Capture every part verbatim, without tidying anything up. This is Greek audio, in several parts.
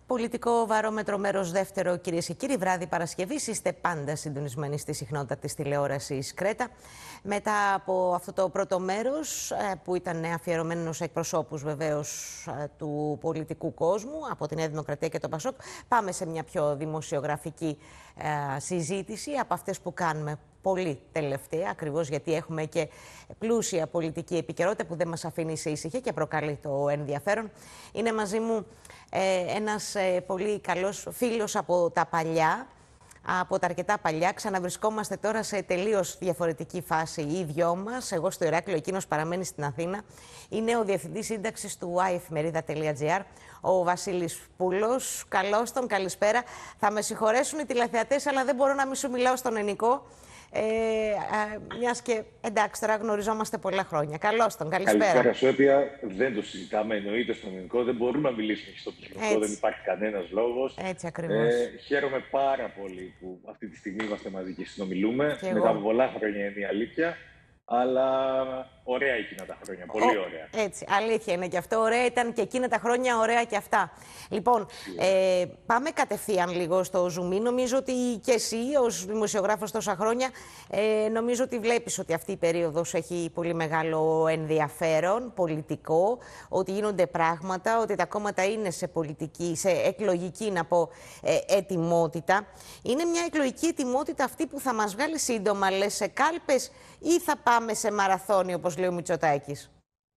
Πολιτικό βαρόμετρο μέρος δεύτερο, κυρίες και κύριοι, βράδυ Παρασκευής. Είστε πάντα συντονισμένοι στη συχνότητα της τηλεόρασης Κρέτα. Μετά από αυτό το πρώτο μέρος, που ήταν αφιερωμένο σε εκπροσώπους βεβαίως του πολιτικού κόσμου, από τη Νέα Δημοκρατία και το Πασόκ, πάμε σε μια πιο δημοσιογραφική συζήτηση από αυτές που κάνουμε πολύ τελευταία, ακριβώς γιατί έχουμε και πλούσια πολιτική επικαιρότητα που δεν μας αφήνει σε ησυχία και προκαλεί το ενδιαφέρον. Είναι μαζί μου ε, ένας ε, πολύ καλός φίλος από τα παλιά, από τα αρκετά παλιά. Ξαναβρισκόμαστε τώρα σε τελείως διαφορετική φάση οι δυο μας. Εγώ στο Ηράκλειο, εκείνος παραμένει στην Αθήνα. Είναι ο Διευθυντής Σύνταξης του iEfmerida τελεία gr, ο Βασίλης Πούλος. Καλώς τον, καλησπέρα. Θα με συγχωρέσουν οι τηλεθεατές, αλλά δεν μπορώ να μην σου μιλάω στον ελληνικό. Ε, ε, μιας και εντάξει, τώρα γνωριζόμαστε πολλά χρόνια. Καλώς τον, καλησπέρα. Καλησπέρα σου, Έπεια. Δεν το συζητάμε, εννοείται στον ελληνικό. Δεν μπορούμε να μιλήσουμε στο πληθυντικό, δεν υπάρχει κανένας λόγος. Έτσι ακριβώς. Ε, χαίρομαι πάρα πολύ που αυτή τη στιγμή είμαστε μαζί και συνομιλούμε. Και μετά από πολλά χρόνια είναι η αλήθεια. Αλλά ωραία εκείνα τα χρόνια, πολύ Ο, ωραία. Έτσι, αλήθεια είναι και αυτό. Ωραία ήταν και εκείνα τα χρόνια, ωραία και αυτά. Λοιπόν, ε, πάμε κατευθείαν λίγο στο zoom. Νομίζω ότι και εσύ, ως δημοσιογράφος τόσα χρόνια, ε, νομίζω ότι βλέπεις ότι αυτή η περίοδος έχει πολύ μεγάλο ενδιαφέρον πολιτικό, ότι γίνονται πράγματα, ότι τα κόμματα είναι σε πολιτική, σε εκλογική, να πω, ε, ετοιμότητα. Είναι μια εκλογική ετοιμότητα αυτή που θα μας βγάλει σύντομα, λες, σε κάλπες, ή θα πάμε σε μαραθώνιο, όπως λέει ο Μητσοτάκης?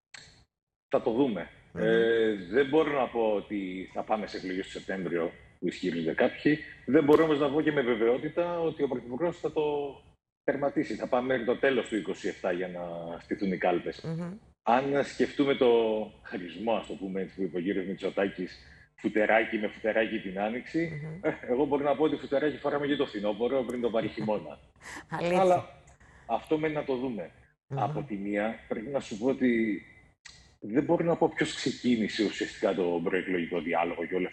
Θα το δούμε. Mm. Ε, δεν μπορώ να πω ότι θα πάμε σε εκλογές το Σεπτέμβριο, που ισχυρίζονται κάποιοι. Δεν μπορώ όμως να πω και με βεβαιότητα ότι ο Πρωθυπουργός θα το τερματίσει. Θα πάμε μέχρι το τέλος του είκοσι επτά για να στηθούν οι κάλπες. Mm-hmm. Αν σκεφτούμε το χρησμό, ας το πούμε, που είπε ο κύριος Μητσοτάκης, φουτεράκι με φουτεράκι την Άνοιξη, mm-hmm. ε, εγώ μπορώ να πω ότι φουτεράκι φοράμε και το φθινόπωρο πριν το πάρει χειμώνα. Αλλά αυτό μένει να το δούμε. Mm-hmm. Από τη μία, πρέπει να σου πω ότι δεν μπορώ να πω ποιος ξεκίνησε ουσιαστικά το προεκλογικό διάλογο και όλη αυτή